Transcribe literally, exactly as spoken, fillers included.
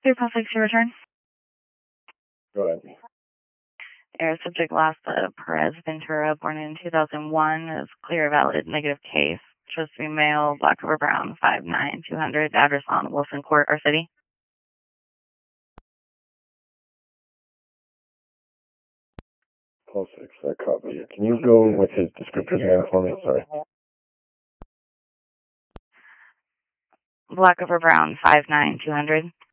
three plus six to return. Go ahead. Air subject last uh, Perez Ventura, born in two thousand one, is clear, valid, negative case. Supposed to be male, black over brown, five nine, two hundred, address on Wilson Court, our city. Plus six, I copy. Can you go with his descriptors again for me? Sorry. Black over brown, five nine, two hundred.